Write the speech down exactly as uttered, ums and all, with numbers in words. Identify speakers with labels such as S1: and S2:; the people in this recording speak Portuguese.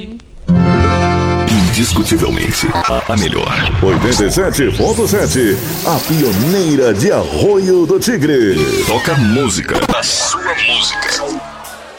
S1: Indiscutivelmente, a melhor.
S2: oitenta e sete ponto sete, a pioneira de Arroio do Tigre.
S1: Toca música. A sua música.